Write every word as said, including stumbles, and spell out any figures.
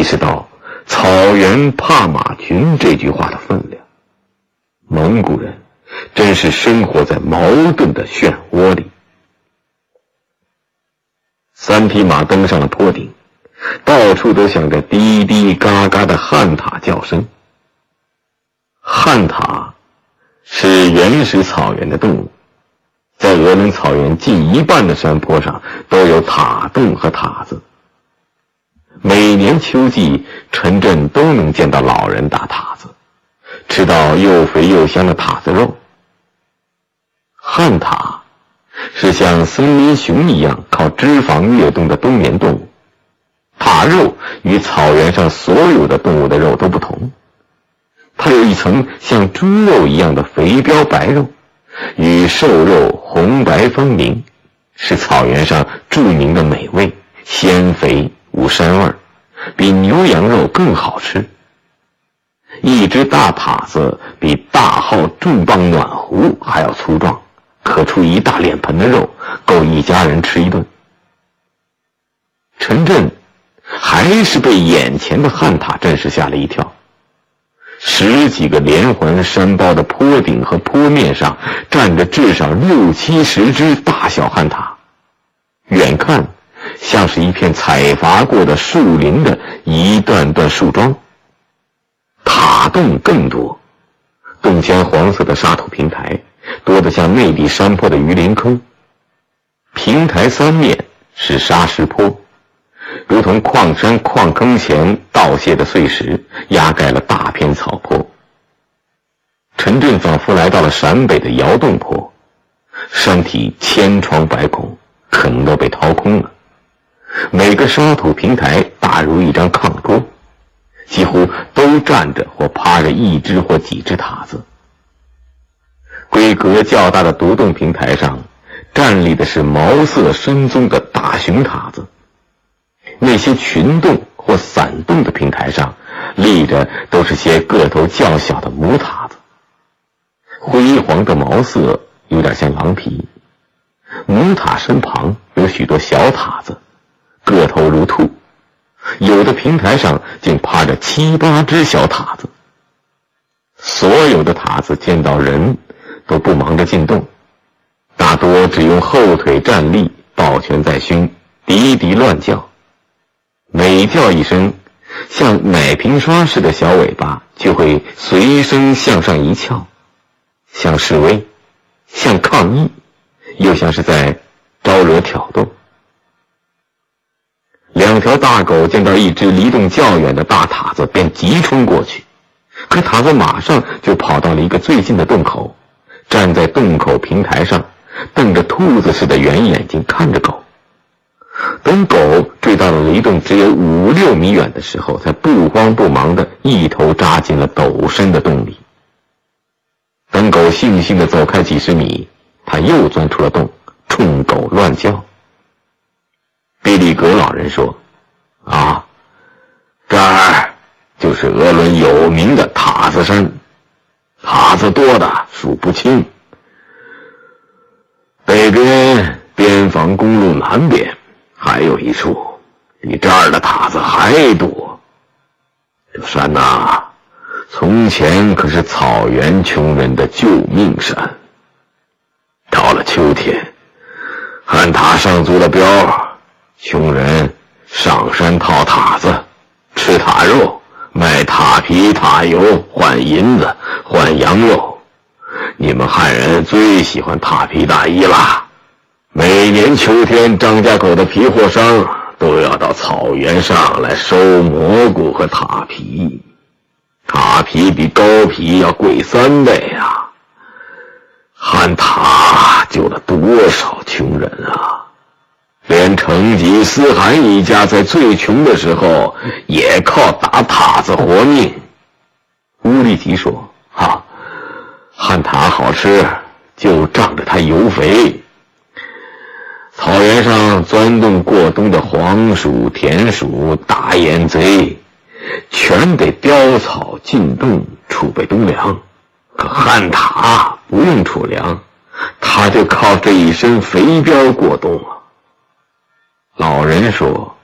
意识到草原怕马群这句话的分量。蒙古人真是生活在矛盾的漩涡里。三匹马登上了坡顶，到处都响着滴滴嘎嘎的旱獭叫声。旱獭是原始草原的动物，在鄂伦草原近一半的山坡上都有塔洞和塔子。每年秋季，陈震都能见到老人打塔子，吃到又肥又香的塔子肉。旱獭是像森林熊一样靠脂肪跃动的冬眠动物，塔肉与草原上所有的动物的肉都不同，它有一层像猪肉一样的肥膘白肉，与瘦肉红白分明，是草原上著名的美味，鲜肥无膻味，比牛羊肉更好吃。一只大塔子比大号重磅暖壶还要粗壮，可出一大脸盆的肉，够一家人吃一顿。陈震还是被眼前的旱獭阵势吓了一跳。十几个连环山包的坡顶和坡面上站着至少六七十只大小旱獭，远看像是一片采伐过的树林的一段段树桩。塔洞更多，洞前黄色的沙土平台多得像内地山坡的榆林坑，平台三面是沙石坡，如同矿山矿坑前倒卸的碎石，压盖了大片草坡。陈震仿佛来到了陕北的窑洞坡，山体千疮百孔，坑都被掏空了。每个沙土平台大如一张炕桌，几乎都站着或趴着一只或几只塔子。规格较大的独栋平台上站立的是毛色深棕的大熊塔子，那些群洞或散洞的平台上立着都是些个头较小的母塔子，灰黄的毛色有点像狼皮。母塔身旁有许多小塔子，个头如兔，有的平台上竟趴着七八只小塔子。所有的塔子见到人都不忙着进洞，大多只用后腿站立，抱拳在胸，嘀嘀乱叫。每叫一声，像奶瓶刷似的小尾巴就会随声向上一翘，像示威，像抗议，又像是在招惹挑逗。两条大狗见到一只离洞较远的大塔子，便急冲过去，可塔子马上就跑到了一个最近的洞口，站在洞口平台上，瞪着兔子似的圆眼睛看着狗。等狗追到了离洞只有五六米远的时候，才不慌不忙地一头扎进了陡深的洞里。等狗悻悻地走开几十米，他又钻出了洞，冲狗乱叫。比里格老人说：啊，这儿就是鄂伦有名的塔子山，塔子多的数不清。北边边防公路南边还有一处比这儿的塔子还多。这山呐，从前可是草原穷人的救命山。到了秋天，旱獭上足了标，穷人上山套塔子，吃塔肉，卖塔皮塔油，换银子，换羊肉。你们汉人最喜欢塔皮大衣啦。每年秋天，张家口的皮货商都要到草原上来收蘑菇和塔皮。塔皮比羔皮要贵三倍啊！旱獭救了多少穷人啊！连成吉思汗一家在最穷的时候也靠打塔子活命。乌力吉说：哈，旱獭好吃，就仗着它油肥。草原上钻洞过冬的黄鼠、田鼠、大眼贼，全得叼草进洞储备冬粮。可旱獭不用储粮，他就靠这一身肥膘过冬了。老人说：